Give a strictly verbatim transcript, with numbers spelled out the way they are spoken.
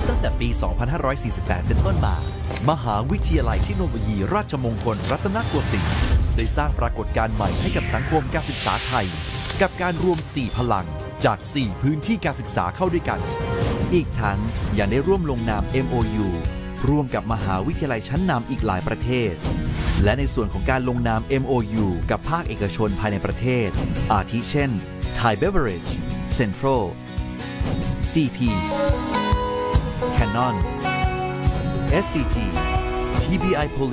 ตั้งแต่ปี สองพันห้าร้อยสี่สิบแปด เป็นต้นมา มหาวิทยาลัยเทคโนโลยีราชมงคลรัตนโกสินทร์ได้สร้างปรากฏการณ์ใหม่ให้กับสังคมการศึกษาไทยกับการรวม สี่ พลังจาก สี่ พื้นที่การศึกษาเข้าด้วยกันอีกทั้งยังได้ร่วมลงนาม เอ็ม โอ ยู ร่วมกับมหาวิทยาลัยชั้นนำอีกหลายประเทศและในส่วนของการลงนาม เอ็ม โอ ยู กับภาคเอกชนภายในประเทศอาทิเช่น Thai Beverage Central ซี พี Canon เอส ซี จี ที บี ไอ Police